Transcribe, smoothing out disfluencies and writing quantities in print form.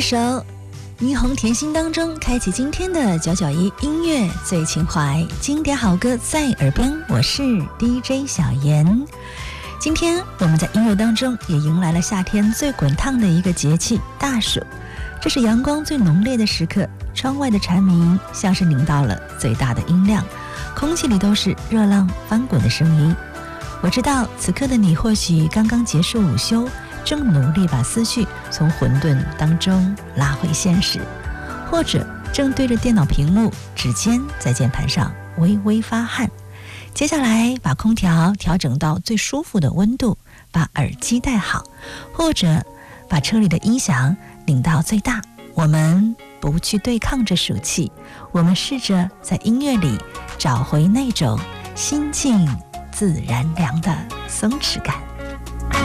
首霓虹甜心当中，开启今天的991音乐最情怀，经典好歌在耳边。我是 DJ 小妍。今天我们在音乐当中也迎来了夏天最滚烫的一个节气大暑，这是阳光最浓烈的时刻，窗外的蝉鸣像是拧到了最大的音量，空气里都是热浪翻滚的声音。我知道此刻的你或许刚刚结束午休，正努力把思绪从混沌当中拉回现实，或者正对着电脑屏幕，指尖在键盘上微微发汗。接下来把空调调整到最舒服的温度，把耳机戴好，或者把车里的音响拧到最大。我们不去对抗着暑气，我们试着在音乐里找回那种心静自然凉的松弛感。